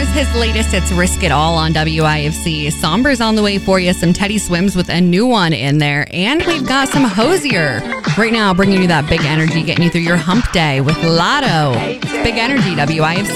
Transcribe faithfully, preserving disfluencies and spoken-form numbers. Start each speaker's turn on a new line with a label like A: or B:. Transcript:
A: is his latest. It's Risk It All on W I F C. Somber's on the way for you. Some Teddy Swims with a new one in there. And we've got some Hosier. Right now, bringing you that big energy, getting you through your hump day with Lotto. Big energy, W I F C.